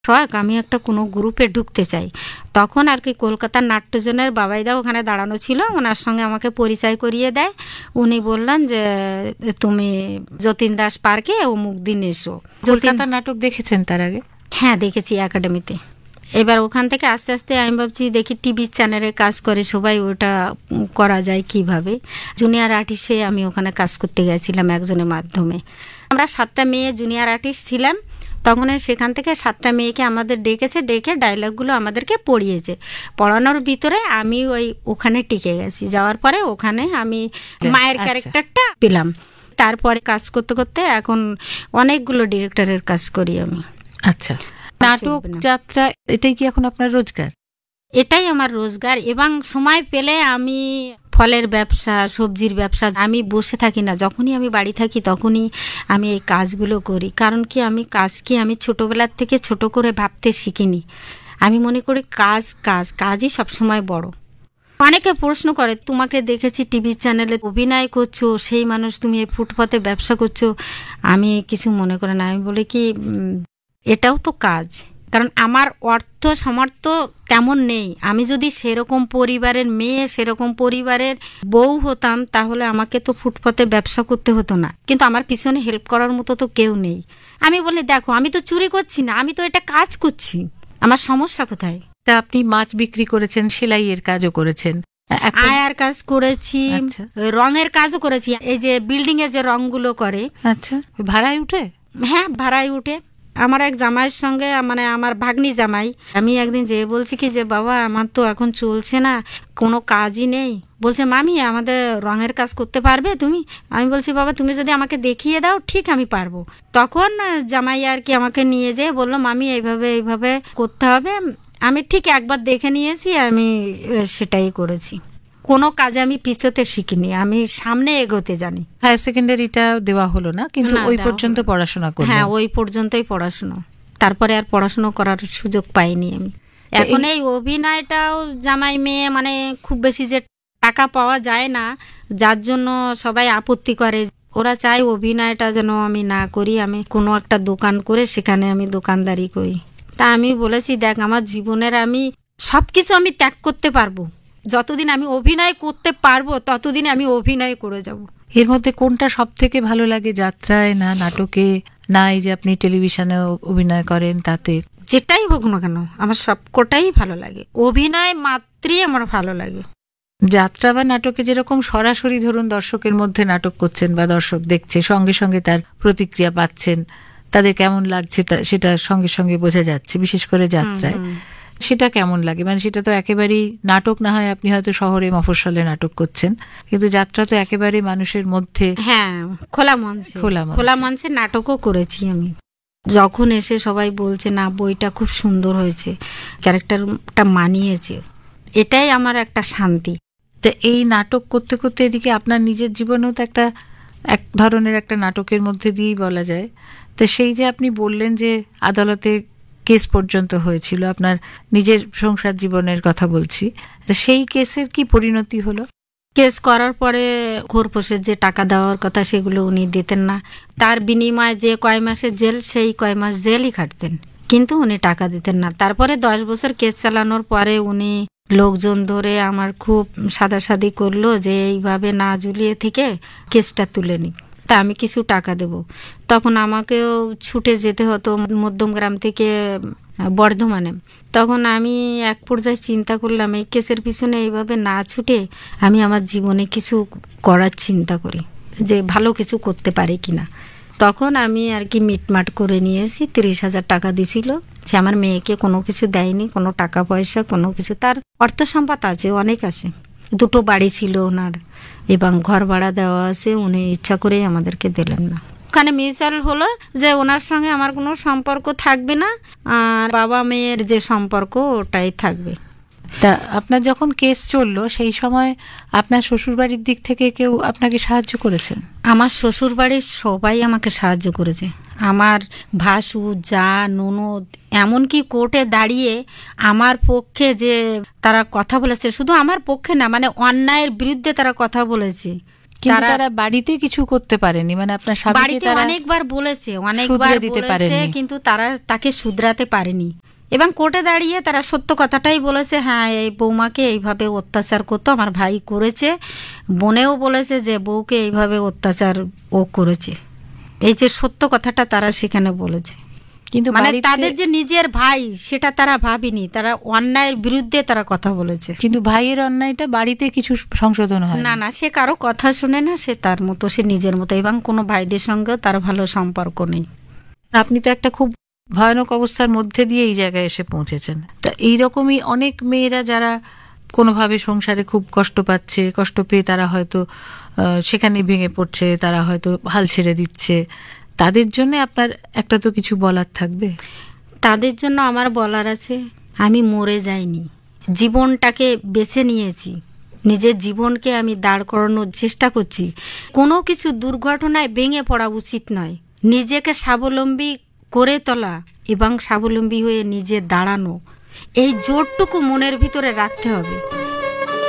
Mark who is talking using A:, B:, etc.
A: আমি একটা কোনো গ্রুপে ঢুকতে চাই, তখন আর কি কলকাতার নাট্যজনের বাবাইদা ওখানে দাঁড়ানো ছিল, ওনার সঙ্গে আমাকে পরিচয় করিয়ে দেয়। উনি বললেন যে তুমি যতীন দাস পার্কে অমুক দিন এসো।
B: কলকাতার নাটক দেখেছেন তার আগে?
A: হ্যাঁ, দেখেছি একাডেমিতে। এবার ওখান থেকে আস্তে আস্তে আমি ভাবছি দেখি টিভি চ্যানেলে কাজ করে সবাই, ওটা করা যায় কিভাবে। জুনিয়র আর্টিস্ট হয়ে আমি ওখানে কাজ করতে গেছিলাম একজনের মাধ্যমে। আমরা 7টা মেয়ে জুনিয়র আর্টিস্ট ছিলাম। তখন সেখান থেকে 7টা মেয়েকে আমাদের ডেকেছে, ডেকে ডায়লগগুলো আমাদেরকে পড়িয়েছে। পড়ানোর ভিতরে আমি ওখানে টিকে গেছি। যাওয়ার পরে ওখানে আমি মায়ের ক্যারেক্টারটা পেলাম। তারপরে কাজ করতে করতে এখন অনেকগুলো ডিরেক্টরের কাজ করি আমি।
B: আচ্ছা, নাটক যাত্রা এটাই কি এখন আপনার রোজগার?
A: এটাই আমার রোজগার। এবং সময় পেলে আমি ফলের ব্যবসা, সবজির ব্যবসা, আমি বসে থাকি না। যখনই আমি বাড়ি থাকি তখনই আমি এই কাজগুলো করি। কারণ কি, আমি ছোটবেলার থেকে ছোট করে ভাবতে শিখিনি। আমি মনে করি কাজই সবসময় বড়। অনেকে প্রশ্ন করে, তোমাকে দেখেছি টিভি চ্যানেলে অভিনয় করছো, সেই মানুষ তুমি এই ফুটপাতে ব্যবসা করছো। আমি কিছু মনে করি না। আমি বলি কি, এটাও তো কাজ। কারণ আমার অর্থ সামর্থ্য তেমন নেই। আমি যদি সেরকম পরিবারের মেয়ে, সেরকম পরিবারের বউ হতাম, তাহলে আমাকে তো ফুটপাতে ব্যবসা করতে হতো না। কিন্তু আমার পিছনে হেল্প করার মতো তো কেউ নেই। আমি বলি, দেখো আমি তো চুরি করছি না, আমি তো এটা কাজ করছি, আমার সমস্যা কোথায়?
B: তা আপনি মাছ বিক্রি করেছেন, সেলাইয়ের কাজও করেছেন,
A: আয়ার কাজ করেছি, রঙের কাজও করেছি। এই যে বিল্ডিং এ যে রংগুলো করে।
B: আচ্ছা, ভাড়ায় উঠে?
A: হ্যাঁ, ভাড়ায় উঠে। আমার এক জামাইয়ের সঙ্গে, মানে আমার ভাগ্নি জামাই, আমি একদিন যেয়ে বলছি কি যে বাবা আমার তো এখন চলছে না, কোনো কাজই নেই। বলছে, মামি আমাদের রঙের কাজ করতে পারবে তুমি? আমি বলছি, বাবা তুমি যদি আমাকে দেখিয়ে দাও ঠিক আমি পারবো। তখন জামাই আর কি আমাকে নিয়ে যেয়ে বললো, মামি এইভাবে করতে হবে। আমি ঠিক একবার দেখে নিয়েছি, আমি সেটাই করেছি। কোনো কাজে আমি পিছতে শিখিনি, আমি সামনে এগোতে জানি।
B: হায়ার সেকেন্ডারিটা দেওয়া হলো না, কিন্তু ওই পর্যন্ত পড়াশোনা করলেন?
A: হ্যাঁ, ওই পর্যন্তই পড়াশোনা। তারপরে আর পড়াশোনা করার সুযোগ পাইনি আমি। এখন এই অভিনয়টাও জামাই মেয়ে, মানে খুব বেশি যে টাকা পাওয়া যায় না, যার জন্য সবাই আপত্তি করে। ওরা চায় অভিনয়টা যেন আমি না করি, আমি কোনো একটা দোকান করে সেখানে আমি দোকানদারি করি। তা আমি বলেছি, দেখ আমার জীবনের আমি সবকিছু আমি ত্যাগ করতে পারবো, যতদিন আমি অভিনয় করতে পারবো ততদিন আমি অভিনয় করে যাব।
B: এর মধ্যে কোনটা সব থেকে ভালো লাগে, যাত্রায় না নাটকে, না এই যে আপনি টেলিভিশনে অভিনয় করেন তাতে?
A: যেটাই হোক না কেন আমার সবকটাই ভালো লাগে। অভিনয় মাত্রই আমার ভালো লাগে।
B: যাত্রা বা নাটকে যেরকম সরাসরি ধরুন দর্শকের মধ্যে নাটক করছেন বা দর্শক দেখছে, সঙ্গে সঙ্গে তার প্রতিক্রিয়া পাচ্ছেন, তাদের কেমন লাগছে সেটা সঙ্গে সঙ্গে বোঝা যাচ্ছে, বিশেষ করে যাত্রায়। সেটা কেমন লাগে? মানে সেটা তো একেবারেই নাটক না হয় আপনি হয়তো শহরে মফস্বলে নাটক করছেন, কিন্তু যাত্রা তো একেবারে মানুষের মধ্যে।
A: হ্যাঁ, খোলা মঞ্চে নাটকও করেছি আমি। যখন এসে সবাই বলছে, না বইটা খুব সুন্দর হয়েছে, ক্যারেক্টারটা মানিয়েছে, এটাই আমার একটা শান্তি।
B: তো এই নাটক করতে করতে এদিকে আপনার নিজের জীবনেও তো এক ধরনের একটা নাটকের মধ্যে দিয়েই বলা যায়। তো সেই যে আপনি বললেন যে আদালতে কেস পর্যন্ত হয়েছিল, আপনার নিজের সংসার জীবনের কথা বলছি, তো সেই কেসের কি পরিণতি হলো?
A: কেস করার পরে খোরপোশের যে টাকা দেওয়ার কথা সেগুলো উনি দিতেন না। তার বিনিময়ে যে কয় মাসের জেল, সেই কয় মাস জেলই খাটতেন, কিন্তু উনি টাকা দিতেন না। তারপরে 10 বছর কেস চালানোর পরে উনি লোকজন ধরে আমার খুব সাদাসাদি করলো যে এইভাবে না ঝুলিয়ে থেকে কেসটা তুলে নি, তা আমি কিছু টাকা দেব। তখন আমাকেও ছুটে যেতে হতো মধ্যমগ্রাম থেকে বর্ধমানে। তখন আমি এক পর্যায়ে চিন্তা করলাম, এই কেসের পিছনে এইভাবে না ছুটে আমি আমার জীবনে কিছু করার চিন্তা করি, যে ভালো কিছু করতে পারি কিনা। তখন আমি আর কি মিটমাট করে নিয়েছি। 30,000 টাকা দিছিল, সে আমার মেয়েকে কোনো কিছু দেয়নি, কোনো টাকা পয়সা কোনো কিছু। তার অর্থ সম্পদ আছে, অনেক আছে, 2টো বাড়ি ছিল ওনার, এবং ঘর ভাড়া দেওয়া আছে। উনি ইচ্ছা করেই আমাদেরকে দিলেন না। ওখানে মিউচুয়াল হলো যে ওনার সঙ্গে আমার কোনো সম্পর্ক থাকবে না, আর বাবা মেয়ের যে সম্পর্ক ওটাই থাকবে।
B: তা আপনার যখন কেস চললো সেই সময় আপনার শ্বশুরবাড়ির দিক থেকে কেউ আপনাকে সাহায্য করেছেন?
A: আমার শ্বশুরবাড়ির সবাই আমাকে সাহায্য করেছে। আমার ভাসুর, যা, ননদ, এমনকি কোর্টে দাঁড়িয়ে আমার পক্ষে যে তারা কথা বলেছে, শুধু আমার পক্ষে না, মানে অন্যায়ের বিরুদ্ধে তারা কথা বলেছে।
B: কিন্তু তারা বাড়িতে কিছু করতে পারেনি, মানে আপনার স্বামীকে
A: বাড়িতে
B: তারা
A: অনেকবার বলেছে, অনেকবার
B: শুধরে দিতে
A: বলেছে,
B: পারেননি।
A: কিন্তু তারা তাকে শুধরাতে পারেনি। এবং কোর্টে দাঁড়িয়ে তারা সত্য কথাটাই বলেছে, হ্যাঁ এই বৌমাকে এইভাবে অত্যাচার করতো, আমার ভাই করেছে। বোনেও বলেছে যে বউকে এইভাবে অত্যাচার ও করেছে। এই যে সত্য কথাটা তারা সেখানে বলেছে।
B: কিন্তু
A: মানে
B: বাড়িতে-
A: তাদের যে নিজের ভাই সেটা তারা ভাবেনি, তারা অন্যায়ের বিরুদ্ধে তারা কথা বলেছে।
B: কিন্তু ভাইয়ের অন্যায়টা বাড়িতে কিছু সংশোধন হয়
A: না না, সে কারো কথা শুনে না, সে তার মতো, সে নিজের মতো, এবং কোনো ভাইদের সঙ্গেও তার ভালো সম্পর্ক নেই।
B: আপনি তো একটা খুব ভয়ানক অবস্থার মধ্যে দিয়ে এই জায়গায় এসে পৌঁছেছেন। তা এইরকমই অনেক মেয়েরা যারা কোনোভাবে সংসারে খুব কষ্ট পাচ্ছে, কষ্ট পেয়ে তারা হয়তো সেখানে ভেঙে পড়ছে, তারা হয়তো হাল ছেড়ে দিচ্ছে, তাদের জন্য আপনার একটা তো কিছু বলার থাকবে।
A: তাদের জন্য আমার বলার আছে, আমি মরে যাইনি, জীবনটাকে বেছে নিয়েছি, নিজের জীবনকে আমি দাঁড় করানোর চেষ্টা করছি। কোনো কিছু দুর্ঘটনায় ভেঙে পড়া উচিত নয়। নিজেকে স্বাবলম্বী করে তোলা এবং স্বাবলম্বী হয়ে নিজে দাঁড়ানো, এই জোরটুকু মনের ভিতরে রাখতে হবে।